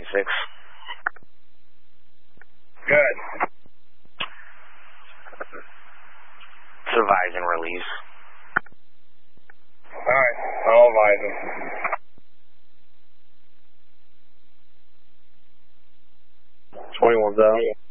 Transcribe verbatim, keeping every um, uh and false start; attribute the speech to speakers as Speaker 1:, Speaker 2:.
Speaker 1: twenty-six.
Speaker 2: Good.
Speaker 1: Advise and release.
Speaker 2: Alright, I'll advise him.
Speaker 3: twenty-one's out.